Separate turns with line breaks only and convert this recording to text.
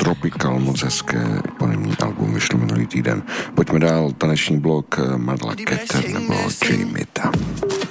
Tropical, moc hezké eponymní album, vyšlo minulý týden. Pojďme dál, taneční blok Madla Keter nebo Jamita.